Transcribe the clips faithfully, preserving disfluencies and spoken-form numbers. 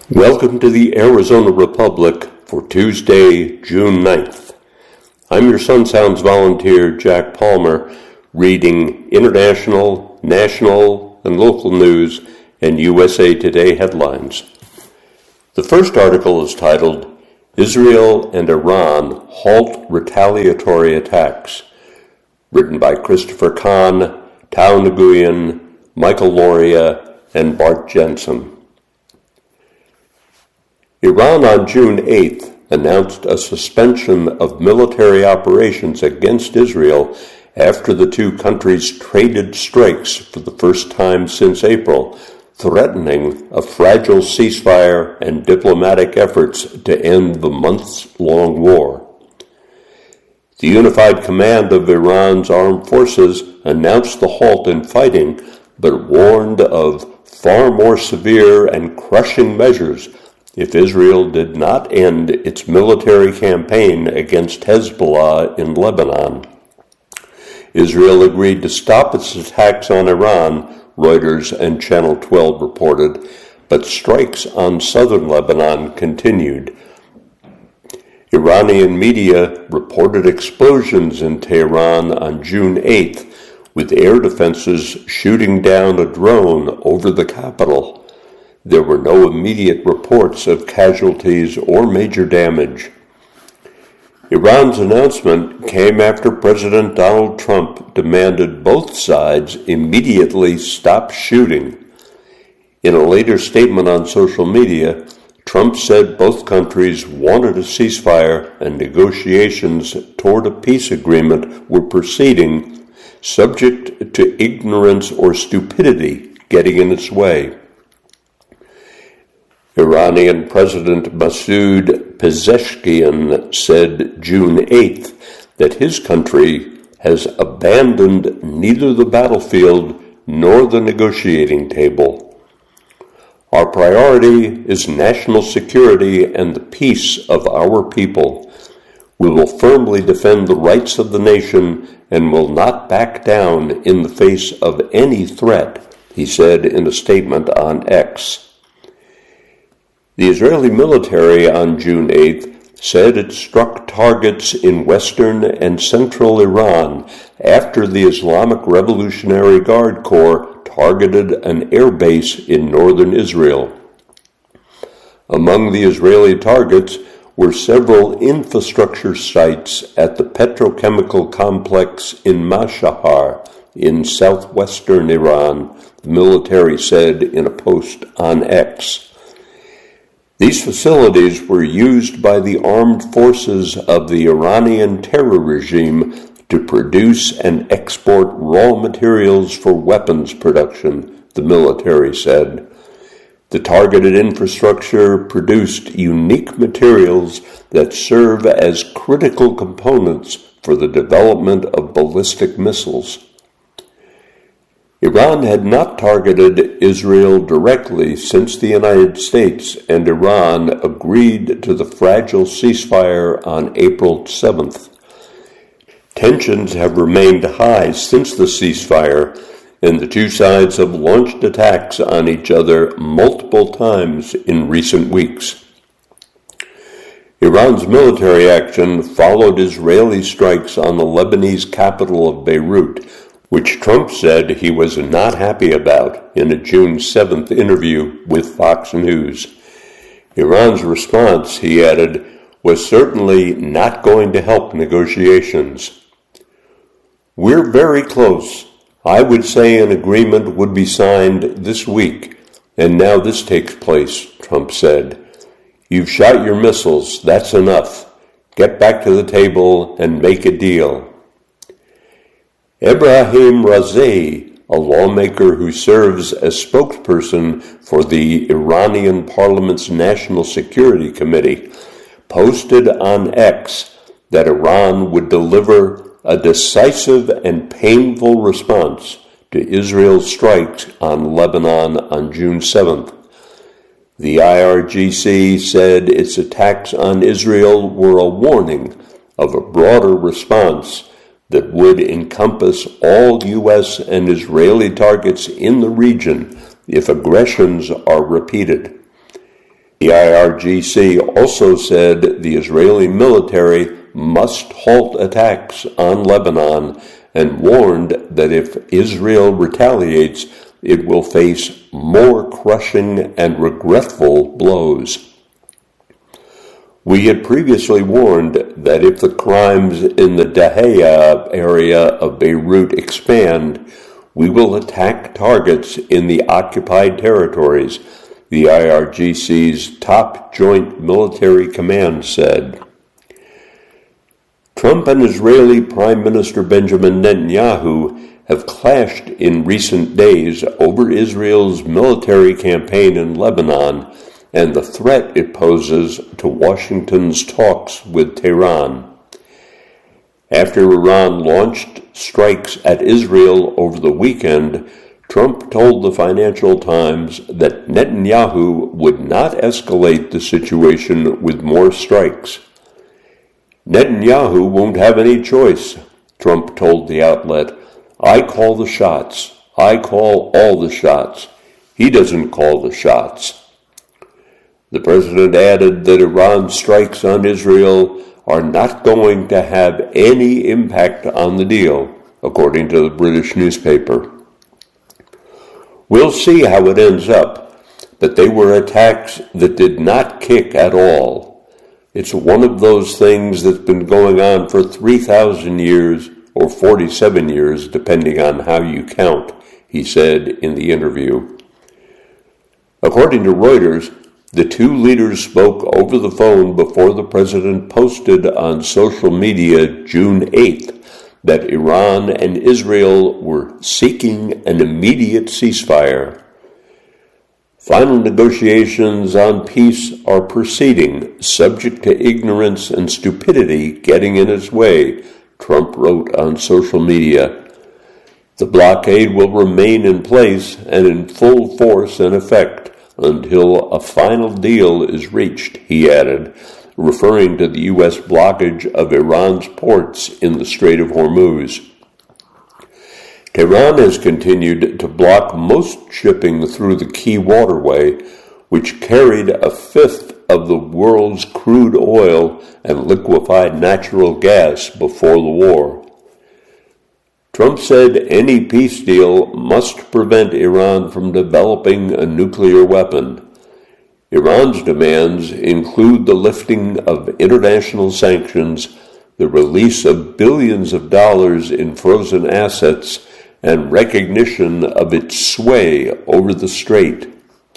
Welcome to the Arizona Republic for Tuesday, June ninth. I'm your Sun Sounds volunteer, Jack Palmer, reading international, national, and local news and U S A Today headlines. The first article is titled, Israel and Iran Halt Retaliatory Attacks, written by Christopher Kahn, Tao Nguyen, Michael Loria, and Bart Jensen. Iran on June eighth announced a suspension of military operations against Israel after the two countries traded strikes for the first time since April, threatening a fragile ceasefire and diplomatic efforts to end the months-long war. The Unified Command of Iran's armed forces announced the halt in fighting, but warned of far more severe and crushing measures if Israel did not end its military campaign against Hezbollah in Lebanon. Israel agreed to stop its attacks on Iran, Reuters and Channel twelve reported, but strikes on southern Lebanon continued. Iranian media reported explosions in Tehran on June eighth, with air defenses shooting down a drone over the capital. There were no immediate reports of casualties or major damage. Iran's announcement came after President Donald Trump demanded both sides immediately stop shooting. In a later statement on social media, Trump said both countries wanted a ceasefire and negotiations toward a peace agreement were proceeding, subject to ignorance or stupidity getting in its way. Iranian President Masoud Pezeshkian said June eighth that his country has abandoned neither the battlefield nor the negotiating table. Our priority is national security and the peace of our people. We will firmly defend the rights of the nation and will not back down in the face of any threat, he said in a statement on X. The Israeli military on June eighth said it struck targets in western and central Iran after the Islamic Revolutionary Guard Corps targeted an air base in northern Israel. Among the Israeli targets were several infrastructure sites at the petrochemical complex in Mashahar in southwestern Iran, the military said in a post on X. These facilities were used by the armed forces of the Iranian terror regime to produce and export raw materials for weapons production, the military said. The targeted infrastructure produced unique materials that serve as critical components for the development of ballistic missiles. Iran had not targeted Israel directly since the United States and Iran agreed to the fragile ceasefire on April seventh. Tensions have remained high since the ceasefire, and the two sides have launched attacks on each other multiple times in recent weeks. Iran's military action followed Israeli strikes on the Lebanese capital of Beirut, which Trump said he was not happy about in a June seventh interview with Fox News. Iran's response, he added, was certainly not going to help negotiations. We're very close. I would say an agreement would be signed this week, and now this takes place, Trump said. You've shot your missiles, that's enough. Get back to the table and make a deal. Ebrahim Razaei, a lawmaker who serves as spokesperson for the Iranian Parliament's National Security Committee, posted on X that Iran would deliver a decisive and painful response to Israel's strikes on Lebanon on June seventh. The I R G C said its attacks on Israel were a warning of a broader response that would encompass all U S and Israeli targets in the region if aggressions are repeated. The I R G C also said the Israeli military must halt attacks on Lebanon and warned that if Israel retaliates, it will face more crushing and regretful blows. We had previously warned that if the crimes in the Dahiya area of Beirut expand, we will attack targets in the occupied territories, the I R G C's top joint military command said. Trump and Israeli Prime Minister Benjamin Netanyahu have clashed in recent days over Israel's military campaign in Lebanon and the threat it poses to Washington's talks with Tehran. After Iran launched strikes at Israel over the weekend, Trump told the Financial Times that Netanyahu would not escalate the situation with more strikes. Netanyahu won't have any choice, Trump told the outlet. I call the shots. I call all the shots. He doesn't call the shots. The president added that Iran's strikes on Israel are not going to have any impact on the deal, according to the British newspaper. We'll see how it ends up, but they were attacks that did not kick at all. It's one of those things that's been going on for three thousand years, or forty-seven years, depending on how you count, he said in the interview. According to Reuters, the two leaders spoke over the phone before the president posted on social media June eighth that Iran and Israel were seeking an immediate ceasefire. Final negotiations on peace are proceeding, subject to ignorance and stupidity getting in its way, Trump wrote on social media. The blockade will remain in place and in full force and effect until a final deal is reached, he added, referring to the U S blockage of Iran's ports in the Strait of Hormuz. Tehran has continued to block most shipping through the key waterway, which carried a fifth of the world's crude oil and liquefied natural gas before the war. Trump said any peace deal must prevent Iran from developing a nuclear weapon. Iran's demands include the lifting of international sanctions, the release of billions of dollars in frozen assets, and recognition of its sway over the strait.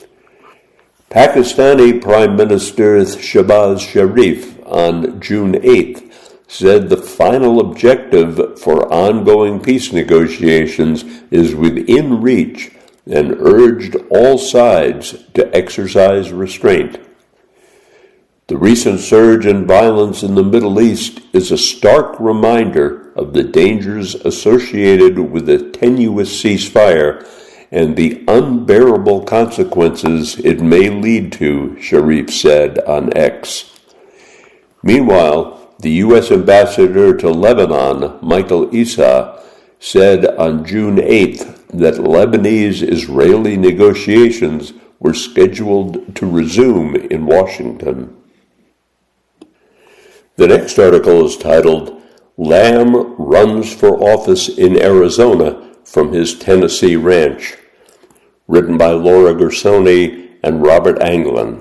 Pakistani Prime Minister Shehbaz Sharif on June eighth said the final objective for ongoing peace negotiations is within reach and urged all sides to exercise restraint. The recent surge in violence in the Middle East is a stark reminder of the dangers associated with a tenuous ceasefire and the unbearable consequences it may lead to, Sharif said on X. Meanwhile, the U S ambassador to Lebanon, Michael Issa, said on June eighth that Lebanese-Israeli negotiations were scheduled to resume in Washington. The next article is titled, Lamb Runs for Office in Arizona from His Tennessee Ranch, written by Laura Gersoni and Robert Anglin.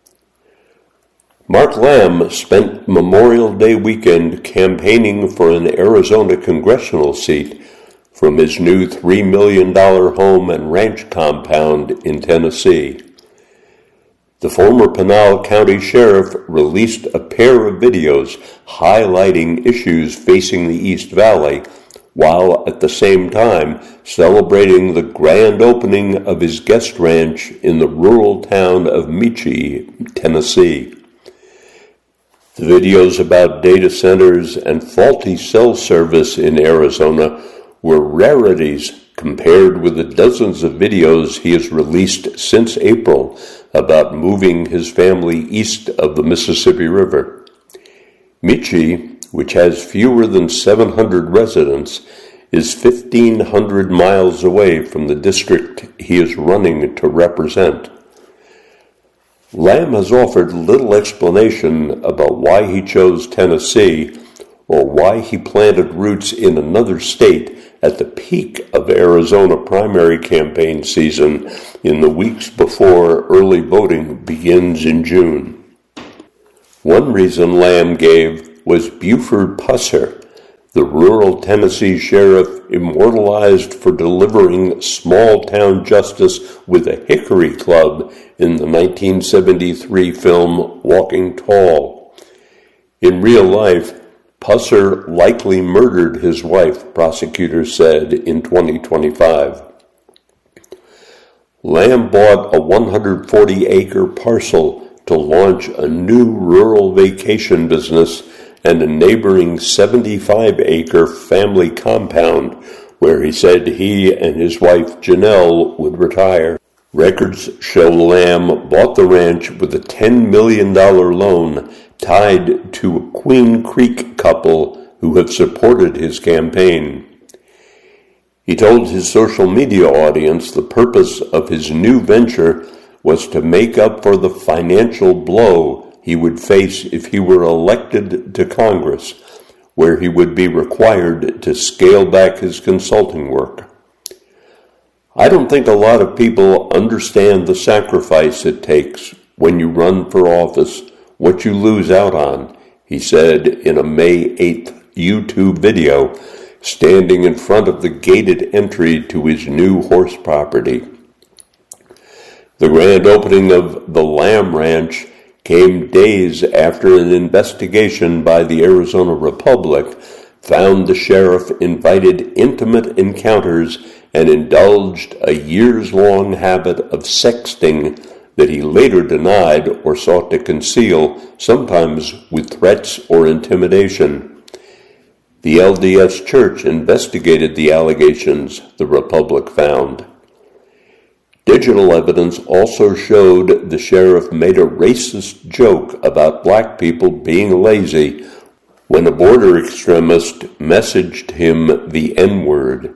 Mark Lamb spent Memorial Day weekend campaigning for an Arizona congressional seat from his new three million dollars home and ranch compound in Tennessee. The former Pinal County Sheriff released a pair of videos highlighting issues facing the East Valley, while at the same time celebrating the grand opening of his guest ranch in the rural town of Michi, Tennessee. The videos about data centers and faulty cell service in Arizona were rarities compared with the dozens of videos he has released since April about moving his family east of the Mississippi River. Michi, which has fewer than seven hundred residents, is fifteen hundred miles away from the district he is running to represent. Lamb has offered little explanation about why he chose Tennessee or why he planted roots in another state at the peak of Arizona primary campaign season in the weeks before early voting begins in June. One reason Lamb gave was Buford Pusser, the rural Tennessee sheriff immortalized for delivering small-town justice with a hickory club in the nineteen seventy-three film Walking Tall. In real life, Pusser likely murdered his wife, prosecutors said in twenty twenty-five. Lamb bought a one hundred forty acre parcel to launch a new rural vacation business and a neighboring seventy-five acre family compound where he said he and his wife Janelle would retire. Records show Lamb bought the ranch with a ten million dollars loan tied to a Queen Creek couple who have supported his campaign. He told his social media audience the purpose of his new venture was to make up for the financial blow he would face if he were elected to Congress, where he would be required to scale back his consulting work. I don't think a lot of people understand the sacrifice it takes when you run for office, what you lose out on, he said in a May eighth YouTube video, standing in front of the gated entry to his new horse property. The grand opening of the Lamb Ranch came days after an investigation by the Arizona Republic found the sheriff invited intimate encounters and indulged a years-long habit of sexting that he later denied or sought to conceal, sometimes with threats or intimidation. The L D S Church investigated the allegations, the Republic found. Digital evidence also showed the sheriff made a racist joke about black people being lazy when a border extremist messaged him the N-word.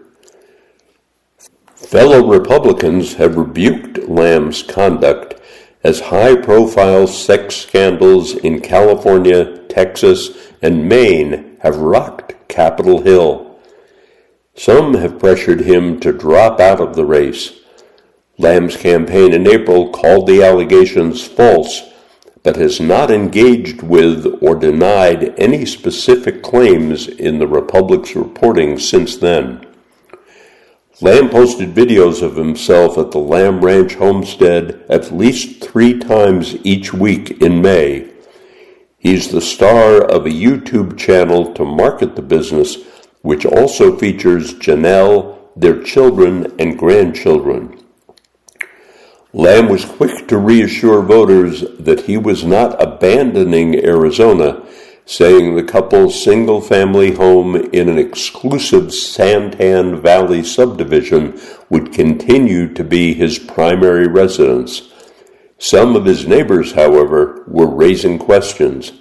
Fellow Republicans have rebuked Lamb's conduct as high-profile sex scandals in California, Texas, and Maine have rocked Capitol Hill. Some have pressured him to drop out of the race. Lamb's campaign in April called the allegations false, but has not engaged with or denied any specific claims in the Republic's reporting since then. Lamb posted videos of himself at the Lamb Ranch homestead at least three times each week in May. He's the star of a YouTube channel to market the business, which also features Janelle, their children, and grandchildren. Lamb was quick to reassure voters that he was not abandoning Arizona, saying the couple's single-family home in an exclusive Santan Valley subdivision would continue to be his primary residence. Some of his neighbors, however, were raising questions.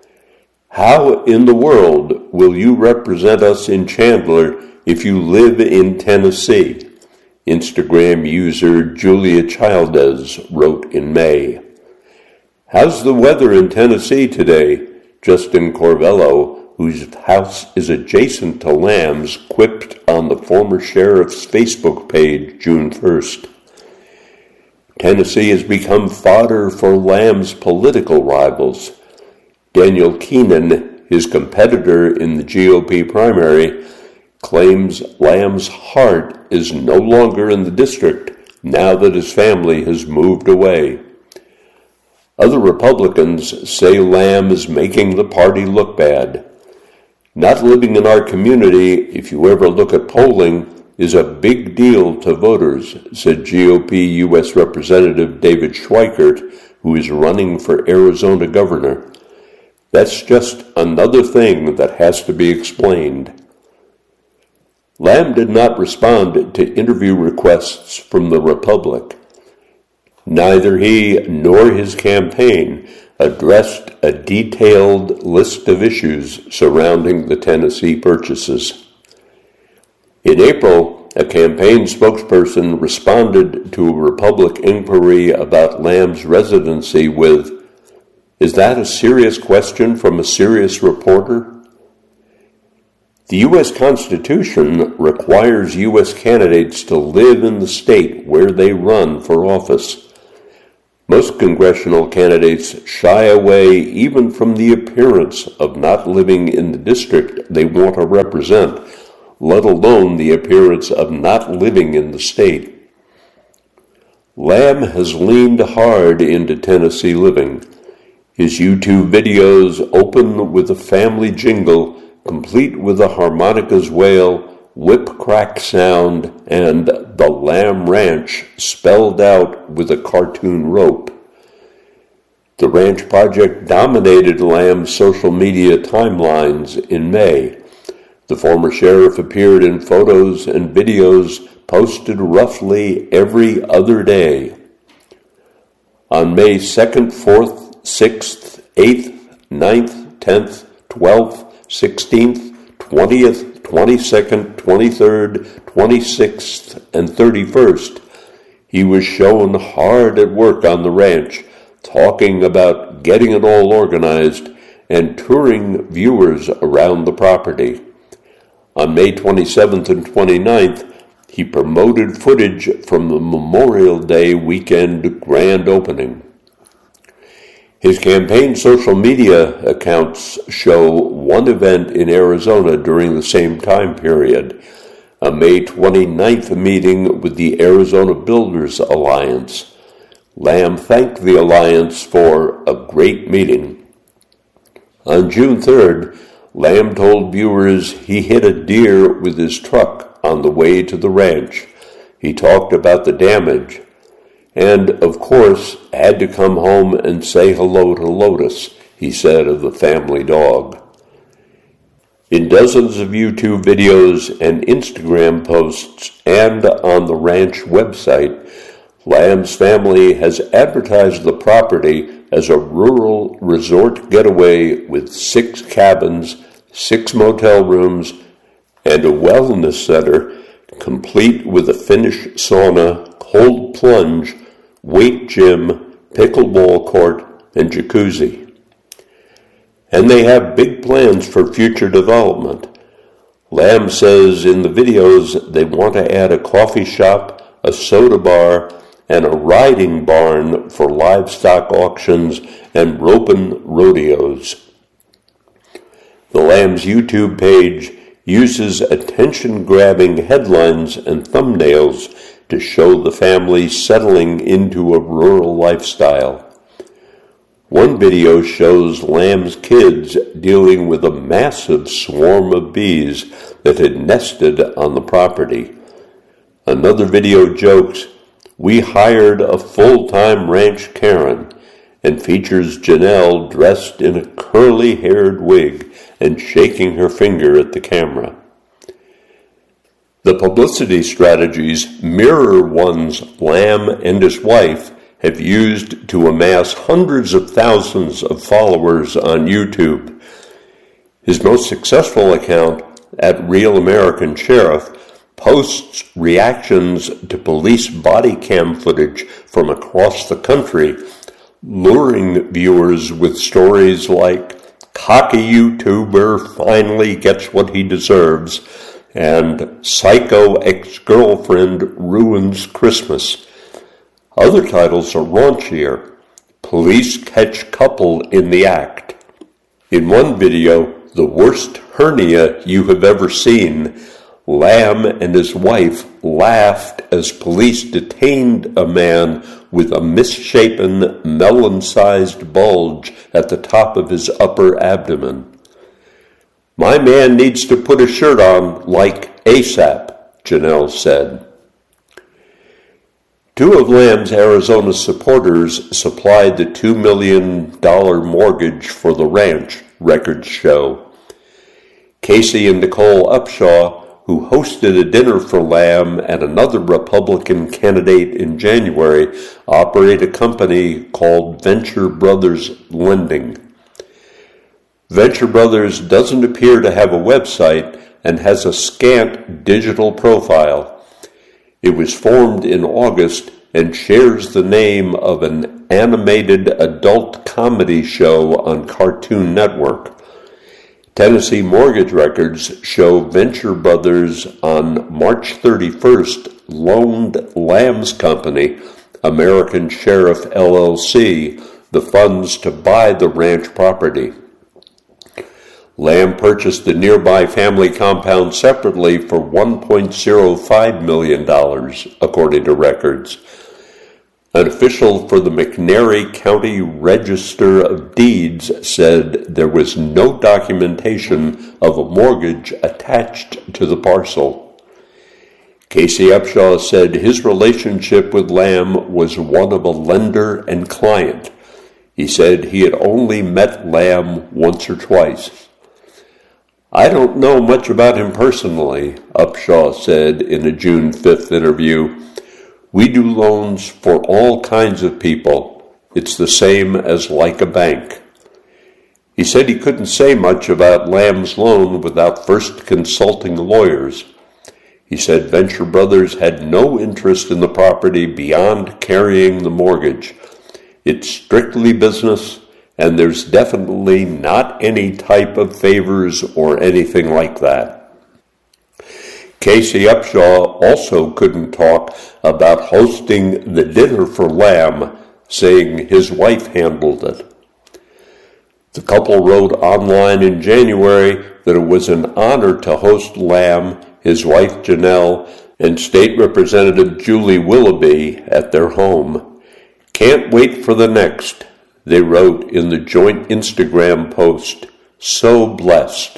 How in the world will you represent us in Chandler if you live in Tennessee? Instagram user Julia Childes wrote in May. How's the weather in Tennessee today? Justin Corvello, whose house is adjacent to Lamb's, quipped on the former sheriff's Facebook page June first. Tennessee has become fodder for Lamb's political rivals. Daniel Keenan, his competitor in the G O P primary, claims Lamb's heart is no longer in the district now that his family has moved away. Other Republicans say Lamb is making the party look bad. Not living in our community, if you ever look at polling, is a big deal to voters, said G O P U S Representative David Schweikert, who is running for Arizona governor. That's just another thing that has to be explained. Lamb did not respond to interview requests from the Republic. Neither he nor his campaign addressed a detailed list of issues surrounding the Tennessee purchases. In April, a campaign spokesperson responded to a Republic inquiry about Lamb's residency with, "Is that a serious question from a serious reporter?" The U S Constitution requires U S candidates to live in the state where they run for office. Most congressional candidates shy away even from the appearance of not living in the district they want to represent, let alone the appearance of not living in the state. Lamb has leaned hard into Tennessee living. His YouTube videos open with a family jingle, complete with a harmonica's wail, whip-crack sound, and the Lamb Ranch spelled out with a cartoon rope. The Ranch Project dominated Lamb's social media timelines in May. The former sheriff appeared in photos and videos posted roughly every other day. On May second, fourth, sixth, eighth, ninth, tenth, twelfth, sixteenth, twentieth, twenty-second, twenty-third, twenty-sixth, and thirty-first, he was shown hard at work on the ranch, talking about getting it all organized and touring viewers around the property. On May twenty-seventh and twenty-ninth, he promoted footage from the Memorial Day weekend grand opening. His campaign social media accounts show one event in Arizona during the same time period, a May twenty-ninth meeting with the Arizona Builders Alliance. Lamb thanked the alliance for a great meeting. On June third, Lamb told viewers he hit a deer with his truck on the way to the ranch. He talked about the damage and, of course, had to come home and say hello to Lotus, he said of the family dog. In dozens of YouTube videos and Instagram posts and on the ranch website, Lamb's family has advertised the property as a rural resort getaway with six cabins, six motel rooms, and a wellness center complete with a Finnish sauna, cold plunge, weight gym, pickleball court, and jacuzzi. And they have big plans for future development. Lamb says in the videos they want to add a coffee shop, a soda bar, and a riding barn for livestock auctions and roping rodeos. The Lamb's YouTube page uses attention-grabbing headlines and thumbnails to show the family settling into a rural lifestyle. One video shows Lamb's kids dealing with a massive swarm of bees that had nested on the property. Another video jokes, "We hired a full-time ranch Karen," and features Janelle dressed in a curly-haired wig and shaking her finger at the camera. The publicity strategies mirror ones Lamb and his wife have used to amass hundreds of thousands of followers on YouTube. His most successful account, at Real American Sheriff, posts reactions to police body cam footage from across the country, luring viewers with stories like, "Cocky YouTuber finally gets what he deserves," and "Psycho ex-girlfriend ruins Christmas." Other titles are raunchier. "Police catch couple in the act." In one video, "The worst hernia you have ever seen," Lamb and his wife laughed as police detained a man with a misshapen, melon-sized bulge at the top of his upper abdomen. "My man needs to put a shirt on, like ASAP," Janelle said. Two of Lamb's Arizona supporters supplied the two million dollars mortgage for the ranch, records show. Casey and Nicole Upshaw, who hosted a dinner for Lamb and another Republican candidate in January, operate a company called Venture Brothers Lending. Venture Brothers doesn't appear to have a website and has a scant digital profile. It was formed in August and shares the name of an animated adult comedy show on Cartoon Network. Tennessee mortgage records show Venture Brothers on March thirty-first loaned Lamb's company, American Sheriff L L C, the funds to buy the ranch property. Lamb purchased the nearby family compound separately for one point zero five million dollars, according to records. An official for the McNairy County Register of Deeds said there was no documentation of a mortgage attached to the parcel. Casey Upshaw said his relationship with Lamb was one of a lender and client. He said he had only met Lamb once or twice. "I don't know much about him personally," Upshaw said in a June fifth interview. "We do loans for all kinds of people. It's the same as like a bank." He said he couldn't say much about Lamb's loan without first consulting lawyers. He said Venture Brothers had no interest in the property beyond carrying the mortgage. It's strictly business, and there's definitely not any type of favors or anything like that. Casey Upshaw also couldn't talk about hosting the dinner for Lamb, saying his wife handled it. The couple wrote online in January that it was an honor to host Lamb, his wife Janelle, and State Representative Julie Willoughby at their home. "Can't wait for the next," they wrote in the joint Instagram post. "So blessed."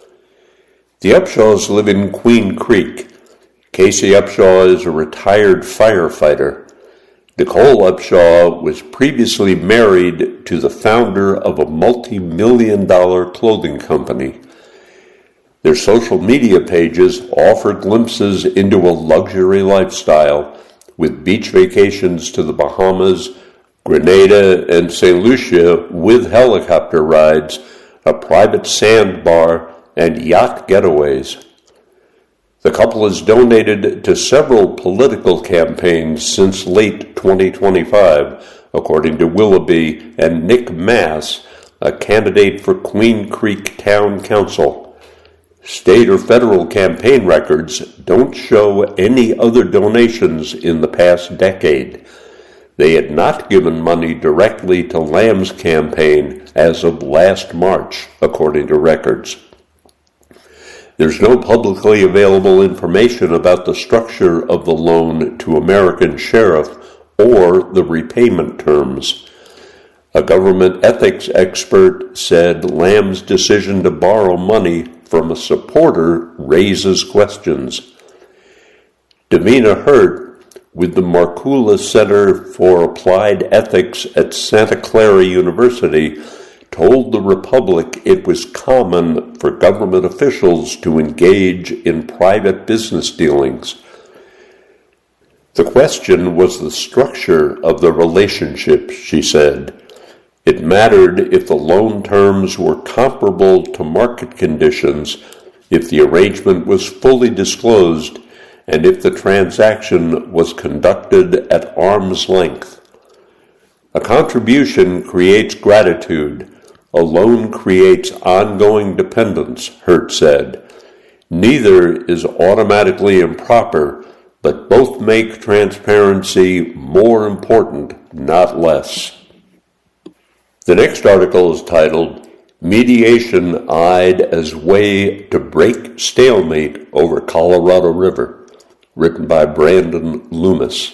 The Upshaws live in Queen Creek. Casey Upshaw is a retired firefighter. Nicole Upshaw was previously married to the founder of a multi-million dollar clothing company. Their social media pages offer glimpses into a luxury lifestyle, with beach vacations to the Bahamas, Grenada, and Saint Lucia with helicopter rides, a private sandbar, and yacht getaways. The couple has donated to several political campaigns since late twenty twenty-five, according to Willoughby and Nick Mass, a candidate for Queen Creek Town Council. State or federal campaign records don't show any other donations in the past decade. They had not given money directly to Lamb's campaign as of last March, according to records. There's no publicly available information about the structure of the loan to American Sheriff or the repayment terms. A government ethics expert said Lamb's decision to borrow money from a supporter raises questions. Davina Hurt, with the Markula Center for Applied Ethics at Santa Clara University, told the Republic it was common for government officials to engage in private business dealings. The question was the structure of the relationship, she said. It mattered if the loan terms were comparable to market conditions, if the arrangement was fully disclosed, and if the transaction was conducted at arm's length. A contribution creates gratitude. A loan creates ongoing dependence, Hurt said. Neither is automatically improper, but both make transparency more important, not less. The next article is titled, Mediation Eyed as Way to Break Stalemate Over Colorado River, written by Brandon Loomis.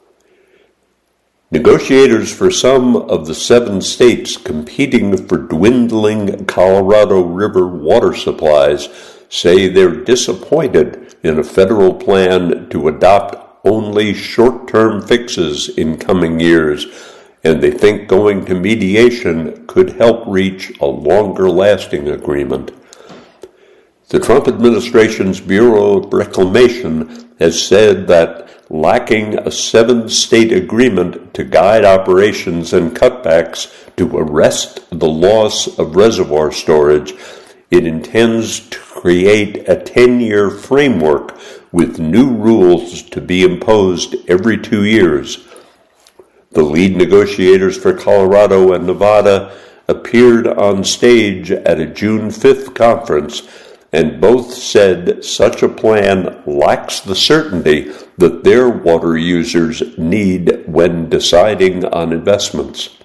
Negotiators for some of the seven states competing for dwindling Colorado River water supplies say they're disappointed in a federal plan to adopt only short-term fixes in coming years, and they think going to mediation could help reach a longer-lasting agreement. The Trump administration's Bureau of Reclamation has said that lacking a seven-state agreement to guide operations and cutbacks to arrest the loss of reservoir storage, it intends to create a ten-year framework with new rules to be imposed every two years. The lead negotiators for Colorado and Nevada appeared on stage at a June fifth conference, and both said such a plan lacks the certainty that their water users need when deciding on investments.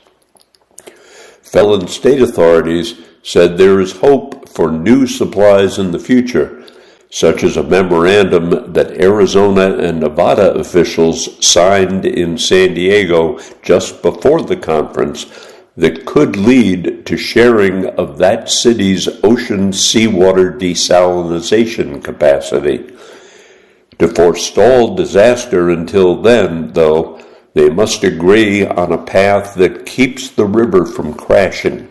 Felon state authorities said there is hope for new supplies in the future, such as a memorandum that Arizona and Nevada officials signed in San Diego just before the conference that could lead to sharing of that city's ocean seawater desalination capacity. To forestall disaster until then, though, they must agree on a path that keeps the river from crashing.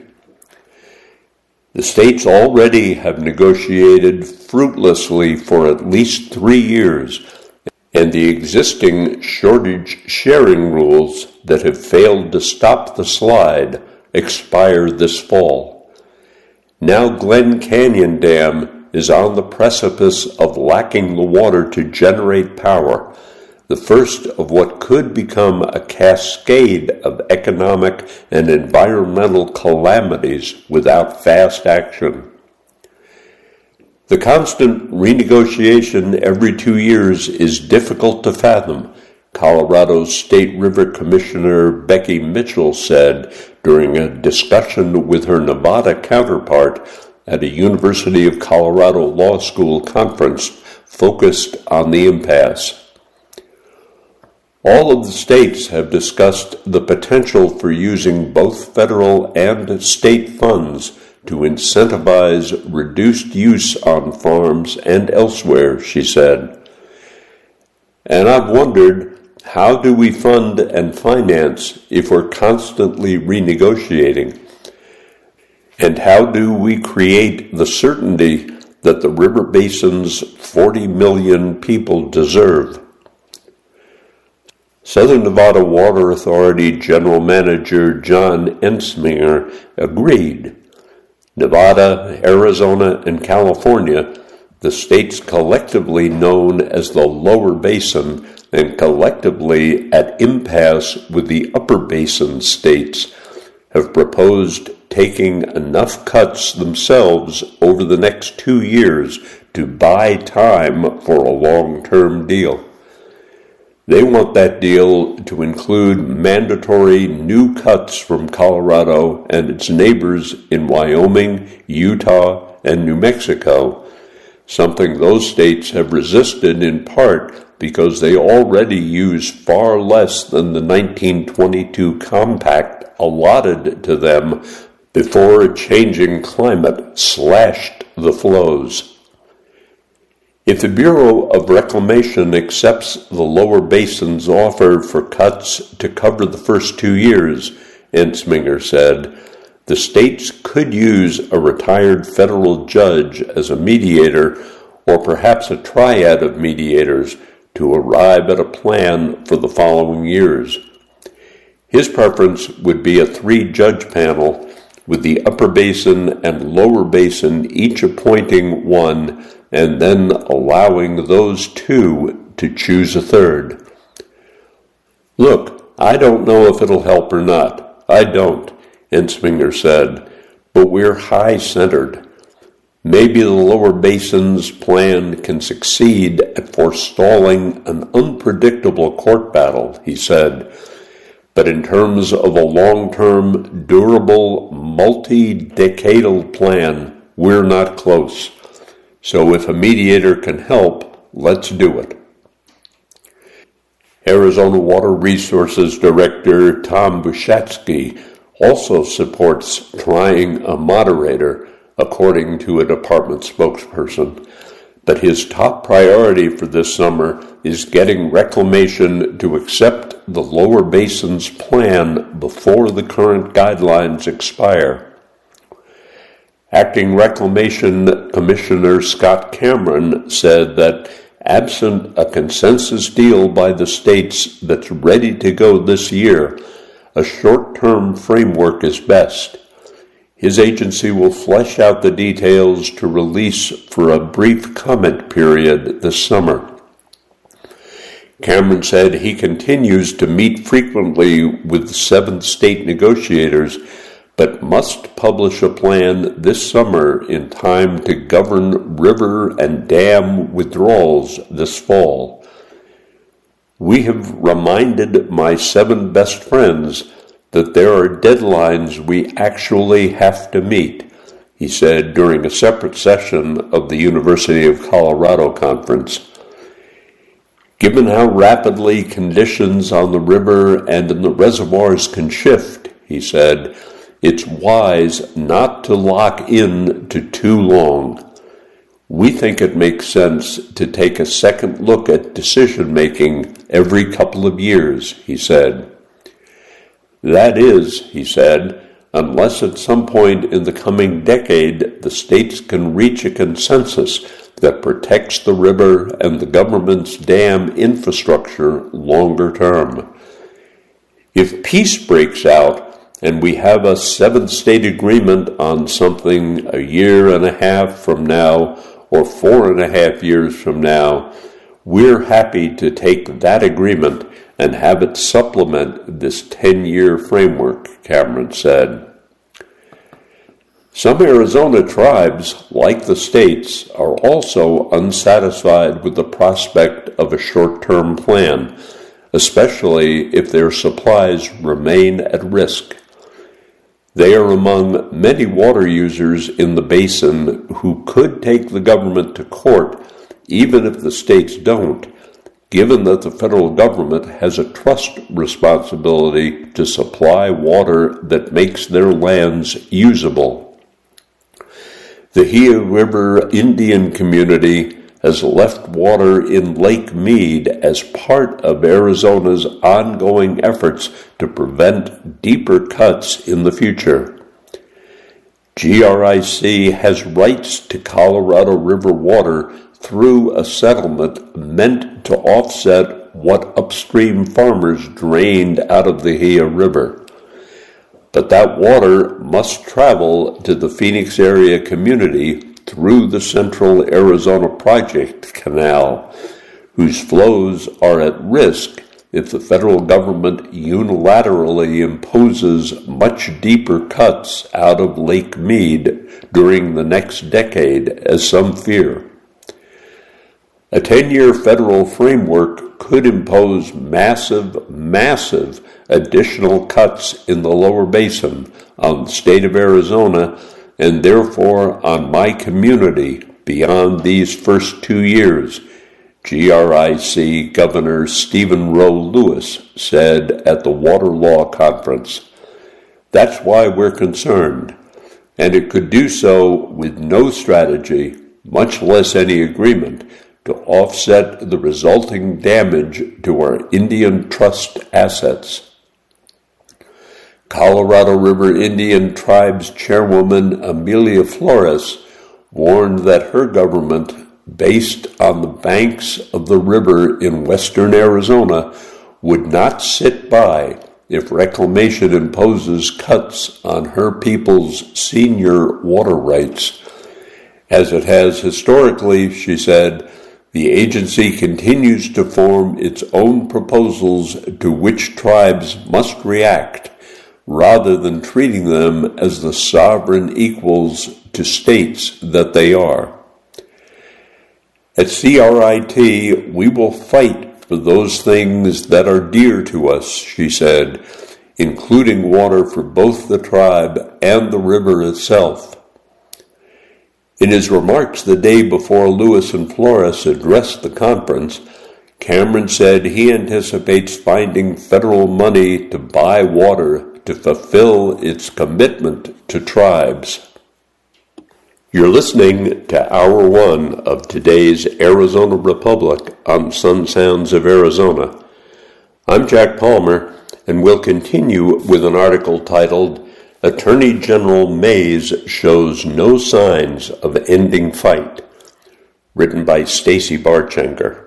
The states already have negotiated fruitlessly for at least three years, and the existing shortage sharing rules that have failed to stop the slide expire this fall. Now Glen Canyon Dam is on the precipice of lacking the water to generate power, the first of what could become a cascade of economic and environmental calamities without fast action. The constant renegotiation every two years is difficult to fathom, Colorado's State River Commissioner Becky Mitchell said during a discussion with her Nevada counterpart at a University of Colorado Law School conference focused on the impasse. All of the states have discussed the potential for using both federal and state funds to incentivize reduced use on farms and elsewhere, she said. And I've wondered, how do we fund and finance if we're constantly renegotiating? And how do we create the certainty that the river basin's forty million people deserve? Southern Nevada Water Authority General Manager John Ensminger agreed. Nevada, Arizona, and California, the states collectively known as the Lower Basin and collectively at impasse with the Upper Basin states, have proposed taking enough cuts themselves over the next two years to buy time for a long-term deal. They want that deal to include mandatory new cuts from Colorado and its neighbors in Wyoming, Utah, and New Mexico, something those states have resisted in part because they already use far less than the nineteen twenty-two compact allotted to them before a changing climate slashed the flows. If the Bureau of Reclamation accepts the Lower Basin's offer for cuts to cover the first two years, Ensminger said, the states could use a retired federal judge as a mediator or perhaps a triad of mediators to arrive at a plan for the following years. His preference would be a three-judge panel, with the Upper Basin and Lower Basin each appointing one and then allowing those two to choose a third. Look, I don't know if it'll help or not. I don't, Ensminger said, but we're high-centered. Maybe the Lower Basin's plan can succeed at forestalling an unpredictable court battle, he said. But in terms of a long-term, durable, multi-decadal plan, we're not close. So if a mediator can help, let's do it. Arizona Water Resources Director Tom Bushatsky also supports trying a moderator, according to a department spokesperson. But his top priority for this summer is getting Reclamation to accept the Lower Basin's plan before the current guidelines expire. Acting Reclamation Commissioner Scott Cameron said that absent a consensus deal by the states that's ready to go this year, a short-term framework is best. His agency will flesh out the details to release for a brief comment period this summer. Cameron said he continues to meet frequently with seven state negotiators, but must publish a plan this summer in time to govern river and dam withdrawals this fall. We have reminded my seven best friends that there are deadlines we actually have to meet, he said during a separate session of the University of Colorado conference. Given how rapidly conditions on the river and in the reservoirs can shift, he said, it's wise not to lock in to too long. We think it makes sense to take a second look at decision-making every couple of years, he said. That is, he said, unless at some point in the coming decade the states can reach a consensus that protects the river and the government's dam infrastructure longer term. If peace breaks out and we have a seven-state agreement on something a year and a half from now or four and a half years from now, we're happy to take that agreement and have it supplement this ten-year framework, Cameron said. Some Arizona tribes, like the states, are also unsatisfied with the prospect of a short-term plan, especially if their supplies remain at risk. They are among many water users in the basin who could take the government to court, even if the states don't, given that the federal government has a trust responsibility to supply water that makes their lands usable. The Gila River Indian community has left water in Lake Mead as part of Arizona's ongoing efforts to prevent deeper cuts in the future. G R I C has rights to Colorado River water through a settlement meant to offset what upstream farmers drained out of the Gila River. But that water must travel to the Phoenix area community through the Central Arizona Project Canal, whose flows are at risk if the federal government unilaterally imposes much deeper cuts out of Lake Mead during the next decade, as some fear. A ten-year federal framework could impose massive, massive additional cuts in the lower basin on the state of Arizona and therefore on my community beyond these first two years, G R I C Governor Stephen Rowe Lewis said at the Water Law Conference. That's why we're concerned, and it could do so with no strategy, much less any agreement, to offset the resulting damage to our Indian trust assets. Colorado River Indian Tribe's chairwoman Amelia Flores warned that her government, based on the banks of the river in western Arizona, would not sit by if reclamation imposes cuts on her people's senior water rights. As it has historically, she said, the agency continues to form its own proposals to which tribes must react, rather than treating them as the sovereign equals to states that they are. At C R I T, we will fight for those things that are dear to us, she said, including water for both the tribe and the river itself. In his remarks the day before Lewis and Flores addressed the conference, Cameron said he anticipates finding federal money to buy water to fulfill its commitment to tribes. You're listening to Hour One of today's Arizona Republic on Sun Sounds of Arizona. I'm Jack Palmer, and we'll continue with an article titled, Attorney General Mays Shows No Signs of Ending Fight, written by Stacy Barchenker.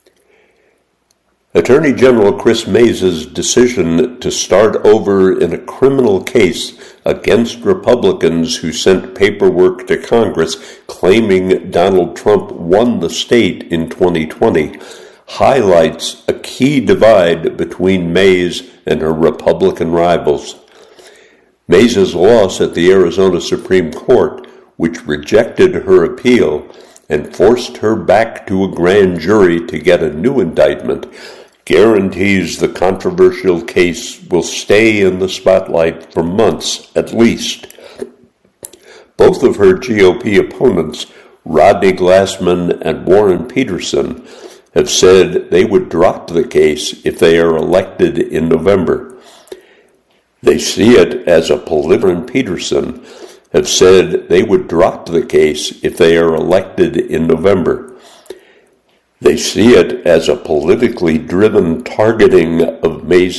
Attorney General Chris Mays' decision to start over in a criminal case against Republicans who sent paperwork to Congress claiming Donald Trump won the state in twenty twenty highlights a key divide between Mays and her Republican rivals. Mays's loss at the Arizona Supreme Court, which rejected her appeal and forced her back to a grand jury to get a new indictment, guarantees the controversial case will stay in the spotlight for months at least. Both of her G O P opponents, Rodney Glassman and Warren Peterson, have said they would drop the case if they are elected in November. They see it as a political Peterson have said they would drop the case if they are elected in November. They see it as a politically driven targeting of Mays